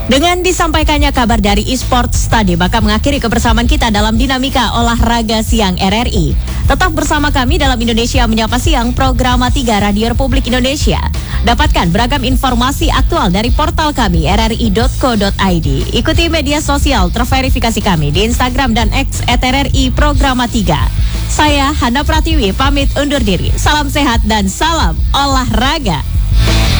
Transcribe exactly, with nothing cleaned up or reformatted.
Dengan disampaikannya kabar dari eSports tadi, maka mengakhiri kebersamaan kita dalam Dinamika Olahraga Siang R R I. Tetap bersama kami dalam Indonesia Menyapa Siang, Program tiga Radio Republik Indonesia. Dapatkan beragam informasi aktual dari portal kami r r i dot co dot i d. Ikuti media sosial terverifikasi kami di Instagram dan X et r r i Program tiga. Saya Hana Pratiwi pamit undur diri. Salam sehat dan salam olahraga.